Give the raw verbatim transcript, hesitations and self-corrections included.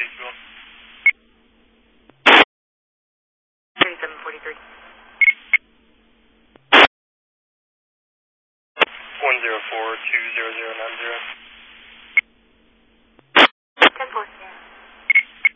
Statesville. thirty-seven forty-three. one zero four two zero zero nine zero.